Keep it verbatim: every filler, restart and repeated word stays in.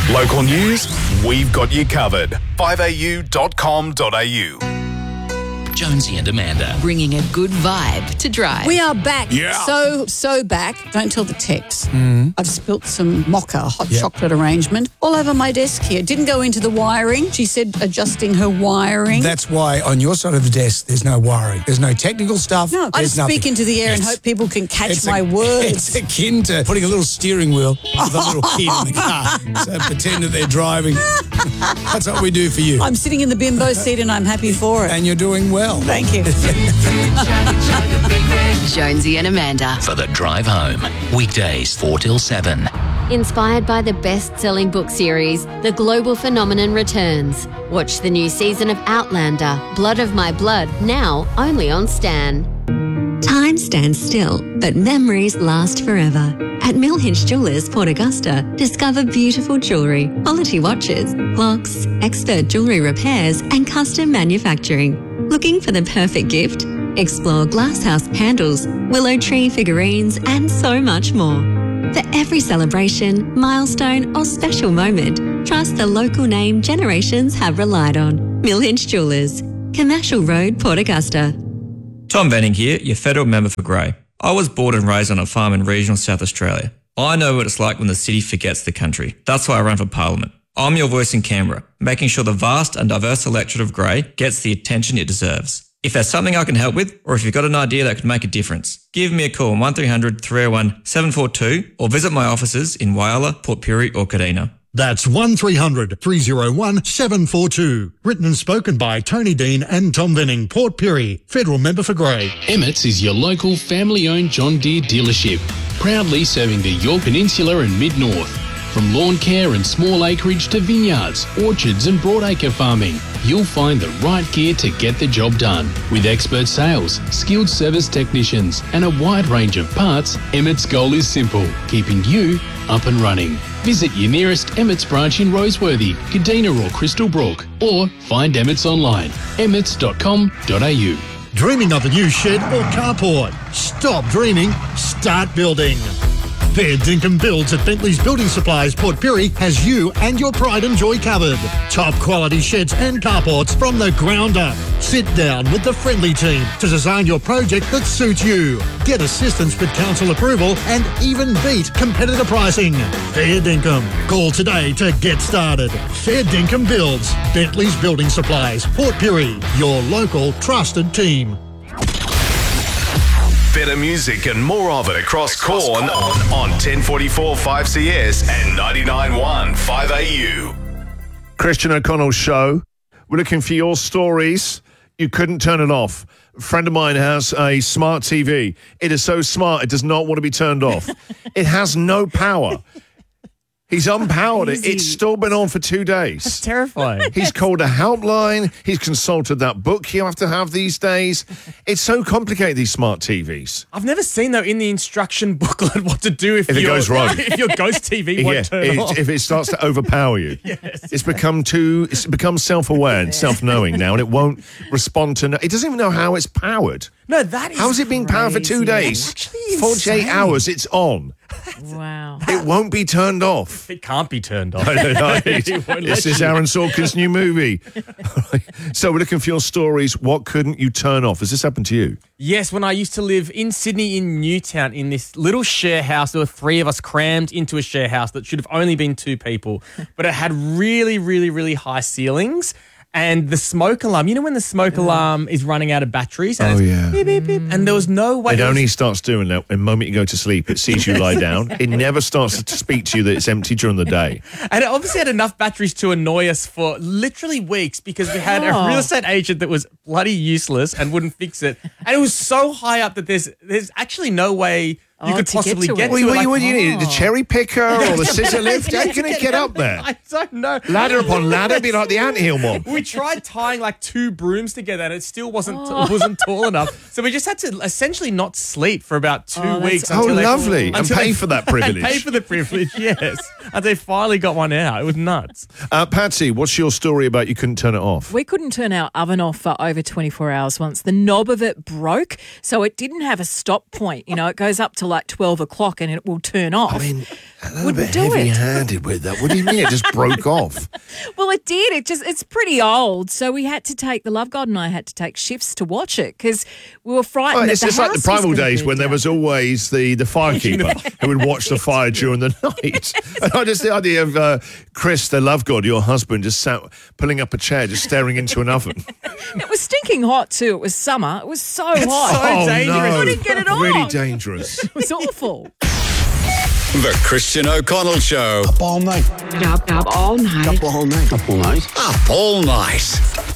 Local news, we've got you covered. five a u dot com dot a u. Jonesy and Amanda. Bringing a good vibe to drive. We are back. Yeah. So, so back. Don't tell the Tex. Mm. I've spilt some mocha hot Yep. chocolate arrangement all over my desk here. Didn't go into the wiring. She said adjusting her wiring. That's why on your side of the desk, there's no wiring. There's no technical stuff. no, I there's just nothing. speak into the air and It's- hope people can catch it's my a- words. It's akin to putting a little steering wheel with a little kid in the car. So pretend that they're driving. That's what we do for you. I'm sitting in the bimbo seat and I'm happy for it. And you're doing well. Thank you. Jonesy and Amanda. For the drive home. Weekdays four till seven. Inspired by the best-selling book series, The Global Phenomenon returns. Watch the new season of Outlander, Blood of My Blood, now only on Stan. Time stands still, but memories last forever. At Millhinch Jewellers, Port Augusta, discover beautiful jewellery, quality watches, clocks, expert jewellery repairs and custom manufacturing. Looking for the perfect gift? Explore glasshouse handles, willow tree figurines and so much more. For every celebration, milestone or special moment, trust the local name generations have relied on. Millhinch Jewellers, Commercial Road, Port Augusta. Tom Benning here, your federal member for Grey. I was born and raised on a farm in regional South Australia. I know what it's like when the city forgets the country. That's why I run for Parliament. I'm your voice in Canberra, making sure the vast and diverse electorate of Grey gets the attention it deserves. If there's something I can help with, or if you've got an idea that could make a difference, give me a call on one three hundred, three oh one, seven four two or visit my offices in Whyalla, Port Pirie or Kadina. That's one three hundred, three oh one, seven four two. Written and spoken by Tony Dean and Tom Venning, Port Pirie, federal member for Grey. Emmett's is your local family-owned John Deere dealership, proudly serving the Yorke Peninsula and Mid-North. From lawn care and small acreage to vineyards, orchards and broadacre farming, you'll find the right gear to get the job done. With expert sales, skilled service technicians and a wide range of parts, Emmett's goal is simple, keeping you up and running. Visit your nearest Emmett's branch in Roseworthy, Kadina or Crystal Brook, or find Emmett's online, emmets dot com dot a u. Dreaming of a new shed or carport? Stop dreaming, start building. Fair Dinkum Builds at Bentley's Building Supplies, Port Pirie has you and your pride and joy covered. Top quality sheds and carports from the ground up. Sit down with the friendly team to design your project that suits you. Get assistance with council approval and even beat competitor pricing. Fair Dinkum. Call today to get started. Fair Dinkum Builds, Bentley's Building Supplies, Port Pirie, your local trusted team. Better music and more of it across Corn on, on ten forty-four five C S and ninety-nine point one five A U. Christian O'Connell's show. We're looking for your stories. You couldn't turn it off. A friend of mine has a smart T V. It is so smart it does not want to be turned off. It has no power. He's unpowered it. It's still been on for two days. That's terrifying. He's called a helpline. He's consulted that book you have to have these days. It's so complicated, these smart T Vs. I've never seen, though, in the instruction booklet what to do if, If it your, goes wrong. if your ghost T V won't Yeah, turn it- off. if it starts to overpower you. Yes. It's become too, it's become self-aware and self-knowing now, and it won't respond to, no, it doesn't even know how it's powered. No, that is How has it been powered for two crazy. days? It's actually forty-eight insane. hours, it's on. Wow. It won't be turned off. It can't be turned off. I don't know. It won't This let is you. Aaron Sorkin's new movie. So we're looking for your stories. What couldn't you turn off? Has this happened to you? Yes, when I used to live in Sydney in Newtown in this little share house, there were three of us crammed into a share house that should have only been two people, but it had really, really, really high ceilings. And the smoke alarm, you know when the smoke alarm is running out of batteries? And Oh, it's yeah. beep, beep, beep, and there was no way. It there was- only starts doing that the moment you go to sleep. It sees you lie down. It never starts to speak to you that it's empty during the day. And it obviously had enough batteries to annoy us for literally weeks because we had a Oh. real estate agent that was bloody useless and wouldn't fix it. And it was so high up that there's there's actually no way you Oh, could to get possibly to get it. to Well, it. what, Like, what do you need? The cherry picker or the scissor lift? How can it get up there? I don't know. Ladder upon ladder, be like the anthill mob. We tried tying like two brooms together and it still wasn't wasn't tall enough. So we just had to essentially not sleep for about two Oh, that's weeks. Oh, until they- lovely. And until pay they- for that and privilege. pay for the privilege, yes. And they finally got one out. It was nuts. Uh, Patsy, what's your story about you couldn't turn it off? We couldn't turn our oven off for over twenty-four hours once. The knob of it broke, so it didn't have a stop point. You know, it goes up to like twelve o'clock and it will turn off. I mean, a little Wouldn't bit do it. heavy-handed with that. What do you mean it just broke off? Well, it did. It just, it's pretty old. So we had to take, the Love God and I had to take shifts to watch it because we were frightened Oh, that it's the just like the house was primal gonna days burn when there down. was always the, the firekeeper who would watch the fire during the night. And I just the idea of uh, Chris, the love god, your husband, just sat pulling up a chair, just staring into an oven. It was stinking hot too. It was summer. It was so hot. Oh, no. I couldn't get it off. Really dangerous. It was awful. The Christian O'Connell Show. Up all night. Up, up all night. Up all night. Up all night. Up all night.